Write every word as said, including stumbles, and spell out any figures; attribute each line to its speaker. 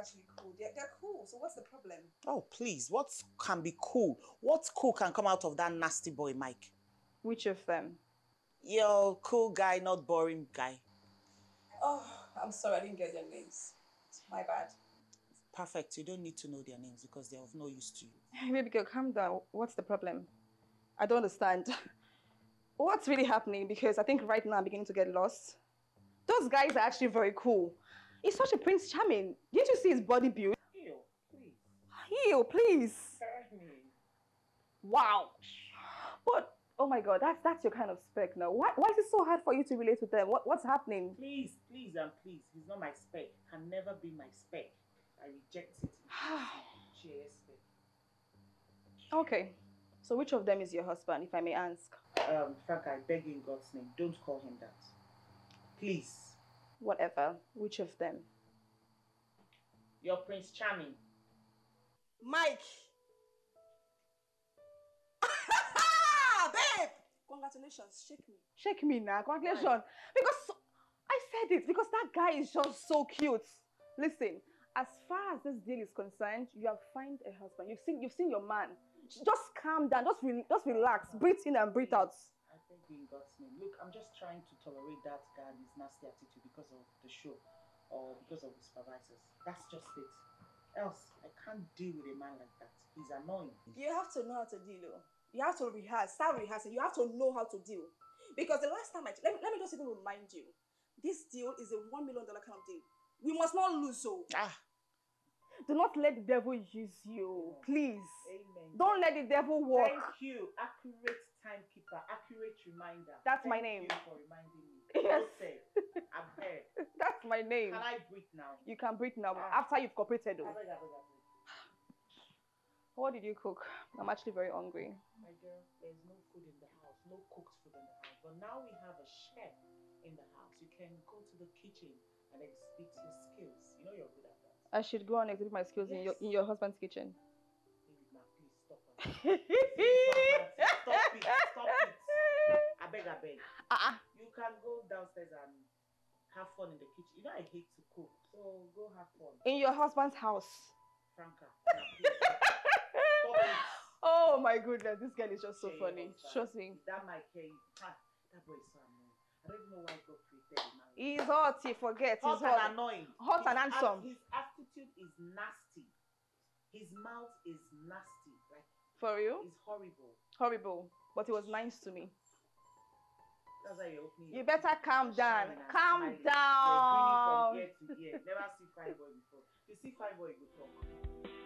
Speaker 1: actually cool. They're, they're cool. So what's the problem?
Speaker 2: Oh, please. What can be cool? What cool can come out of that nasty boy, Mike?
Speaker 3: Which of them?
Speaker 2: Your cool guy, not boring guy.
Speaker 1: Oh, I'm sorry. I didn't get their names. My bad.
Speaker 2: Perfect. You don't need to know their names because they're of no use to you.
Speaker 3: Baby girl, calm down. What's the problem? I don't understand. What's really happening? Because I think right now I'm beginning to get lost. Those guys are actually very cool. He's such a Prince Charming. Didn't you see his body build?
Speaker 2: Ew, please.
Speaker 3: Ew, please.
Speaker 2: Tell me.
Speaker 3: Wow. But, oh my God, that's that's your kind of spec now. Why, why is it so hard for you to relate with them? What, what's happening?
Speaker 2: Please, please and please. He's not my spec. Can never be my spec. I reject it. Cheers, spec.
Speaker 3: Okay. So which of them is your husband, if I may ask?
Speaker 2: Um, Frank, I beg you in God's name, don't call him that. Please.
Speaker 3: Whatever. Which of them?
Speaker 2: Your Prince Charming.
Speaker 1: Mike! Babe! Congratulations. Shake me.
Speaker 3: Shake me now. Congratulations. Right. Because I said it. Because that guy is just so cute. Listen, as far as this deal is concerned, you have found a husband. You've seen, you've seen your man. Just calm down. Just, re just relax. Breathe in and breathe out.
Speaker 2: I beg you in God's name. Look, I'm just trying to tolerate that guy and his nasty attitude because of the show or because of the supervisors. That's just it. Else, I can't deal with a man like that. He's annoying.
Speaker 1: You have to know how to deal. You have to rehearse. Start rehearsing. You have to know how to deal. Because the last time I... Let me, let me just even remind you. This deal is a one million dollar kind of deal. We must not lose, so...
Speaker 2: Ah.
Speaker 3: Do not let the devil use you, please.
Speaker 2: Amen.
Speaker 3: Don't let the devil walk.
Speaker 2: Thank you, accurate timekeeper, accurate reminder.
Speaker 3: That's
Speaker 2: Thank
Speaker 3: my name.
Speaker 2: Thank you for reminding me.
Speaker 3: Yes.
Speaker 2: Say, I'm here.
Speaker 3: That's my name.
Speaker 2: Can I breathe now?
Speaker 3: You can breathe now,
Speaker 2: Ah.
Speaker 3: after you've cooperated.
Speaker 2: I beg, I beg, I beg.
Speaker 3: What did you cook? I'm actually very hungry.
Speaker 2: My girl, there's no food in the house, no cooked food in the house. But now we have a chef in the house. You can go to the kitchen and exhibit your skills. You know you're good at that.
Speaker 3: I should go and exhibit my skills yes. in your in your husband's kitchen.
Speaker 2: Baby, ma, please stop it. Stop it, stop it. I beg, I beg.
Speaker 3: Uh-uh.
Speaker 2: You can go downstairs and have fun in the kitchen. You know I hate to cook, so go have fun.
Speaker 3: In your husband's house.
Speaker 2: Franca, now, please, stop it.
Speaker 3: Oh my goodness, this girl is just so
Speaker 2: yeah,
Speaker 3: funny. Trust me.
Speaker 2: That might care you. Ah, that boy is so annoying. I don't even know why God created him.
Speaker 3: He's hot, he forgets.
Speaker 2: Hot
Speaker 3: He's
Speaker 2: and
Speaker 3: hot.
Speaker 2: annoying.
Speaker 3: Hot
Speaker 2: his
Speaker 3: and handsome.
Speaker 2: His attitude is nasty. His mouth is nasty. Like
Speaker 3: for you?
Speaker 2: It's horrible.
Speaker 3: Horrible. But he was nice to me.
Speaker 2: That's why you're opening.
Speaker 3: You better calm down. Calm
Speaker 2: smiling.
Speaker 3: down.
Speaker 2: You're grinning from ear to ear. Never see fine boy before. You see fine boy, you go talk.